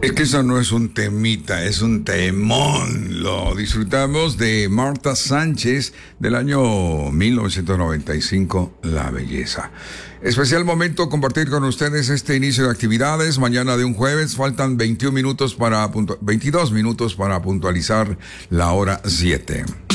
Es que eso no es un temita, es un temón. Lo disfrutamos de Marta Sánchez del año 1995, La Belleza. Especial momento compartir con ustedes este inicio de actividades. Mañana de un jueves, faltan 22 minutos para puntualizar la hora 7.